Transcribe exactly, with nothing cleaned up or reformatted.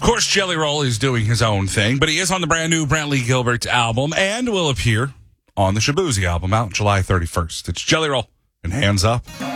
course, Jelly Roll is doing his own thing, but he is on the brand new Brantley Gilbert album and will appear on the Shaboozey album out July thirty-first. It's Jelly Roll and Hands Up.